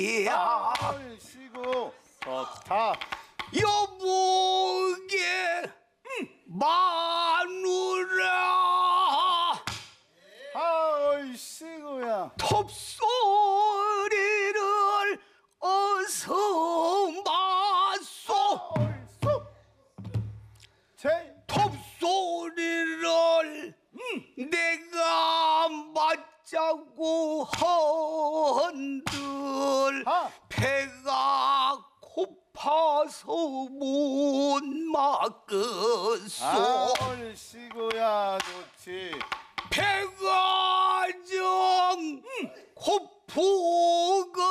쉬고 좋다. 여보게 마누라 쉬고야. 톱소리를 어서 마소. 톱소리를 내가 맞자고 한들 배가 고파서 못 막겠소. 쉬고야 좋지. 배가 좀 고프거든